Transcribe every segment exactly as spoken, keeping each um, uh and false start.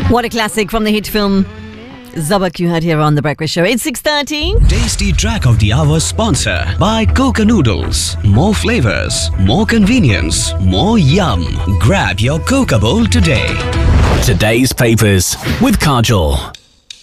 What a classic from the hit film Zabak you had here on The Breakfast Show. It's six thirty. Tasty track of the hour sponsor by Coca Noodles. More flavors, more convenience, more yum. Grab your Coca bowl today. Today's papers with Kajol.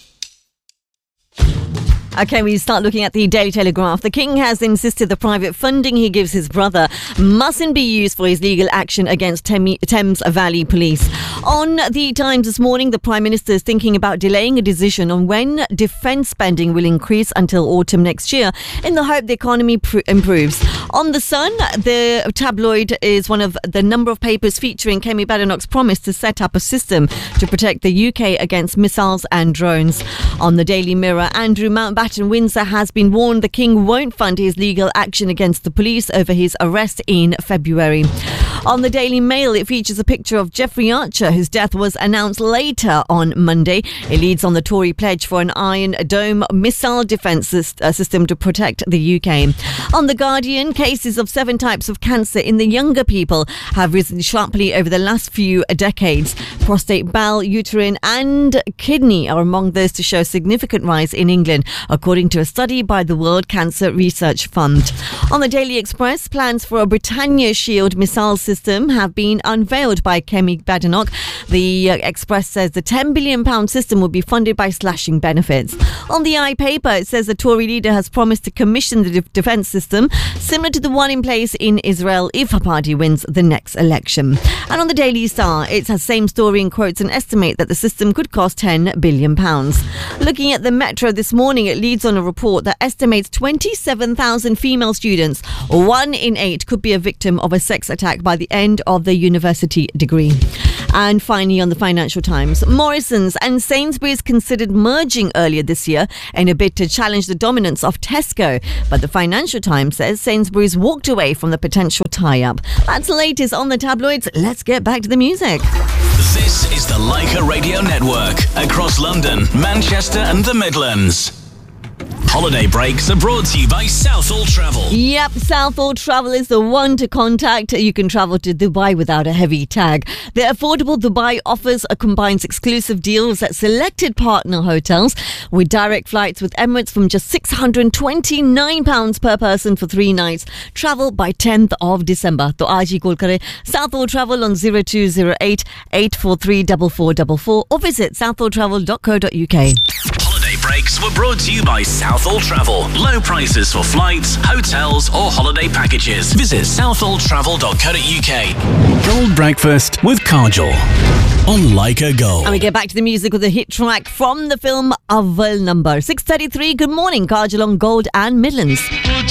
Okay, we start looking at the Daily Telegraph. The King has insisted the private funding he gives his brother mustn't be used for his legal action against Tem- Thames Valley Police. On the Times this morning, the Prime Minister is thinking about delaying a decision on when defence spending will increase until autumn next year in the hope the economy pr- improves. On The Sun, the tabloid is one of the number of papers featuring Kemi Badenoch's promise to set up a system to protect the U K against missiles and drones. On the Daily Mirror, Andrew Mountbatten Windsor has been warned the King won't fund his legal action against the police over his arrest in February. On the Daily Mail, it features a picture of Jeffrey Archer, whose death was announced later on Monday. It leads on the Tory pledge for an Iron Dome missile defence system to protect the U K. On The Guardian, cases of seven types of cancer in the younger people have risen sharply over the last few decades. Prostate, bowel, uterine and kidney are among those to show significant rise in England, according to a study by the World Cancer Research Fund. On the Daily Express, plans for a Britannia Shield missile system have been unveiled by Kemi Badenoch. The uh, Express says the ten billion pounds system will be funded by slashing benefits. On the I paper, it says the Tory leader has promised to commission the de- defence system similar to the one in place in Israel if her party wins the next election. And on the Daily Star, it's the same story and quotes an estimate that the system could cost ten billion pounds. Looking at the Metro this morning, it leads on a report that estimates twenty-seven thousand female students, or one in eight, could be a victim of a sex attack by the end of their university degree. And finally, on the Financial Times, Morrisons and Sainsbury's considered merging earlier this year in a bid to challenge the dominance of Tesco. But the Financial Times says Sainsbury's walked away from the potential tie-up. That's the latest on the tabloids. Let's get back to the music. This is the Leica Radio Network across London, Manchester and the Midlands. Holiday breaks are brought to you by Southall Travel. Yep, Southall Travel is the one to contact. You can travel to Dubai without a heavy tag. The Affordable Dubai offers combines exclusive deals at selected partner hotels with direct flights with Emirates from just six hundred twenty-nine pounds per person for three nights. Travel by tenth of December. So aaj hi call kare Southall Travel on zero two zero eight, eight four three four four four four or visit southall travel dot co dot uk. Breaks were brought to you by Southall Travel. Low prices for flights, hotels or holiday packages. Visit southall travel dot co dot uk. Gold Breakfast with Kajol on Leica Gold. And we get back to the music with a hit track from the film Aval Number. six thirty-three, good morning, Kajol on Gold and Midlands.